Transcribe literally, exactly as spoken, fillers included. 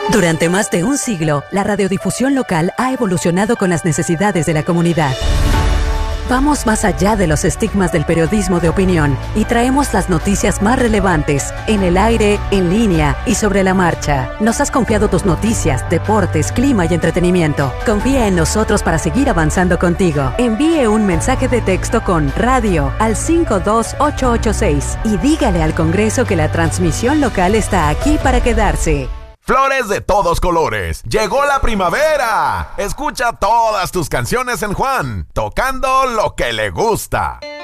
Durante más de un siglo, la radiodifusión local ha evolucionado con las necesidades de la comunidad. Vamos más allá de los estigmas del periodismo de opinión y traemos las noticias más relevantes en el aire, en línea y sobre la marcha. Nos has confiado tus noticias, deportes, clima y entretenimiento. Confía en nosotros para seguir avanzando contigo. Envíe un mensaje de texto con radio al cinco dos ocho ocho seis y dígale al Congreso que la transmisión local está aquí para quedarse. Flores de todos colores. ¡Llegó la primavera! Escucha todas tus canciones en Juan, tocando lo que le gusta.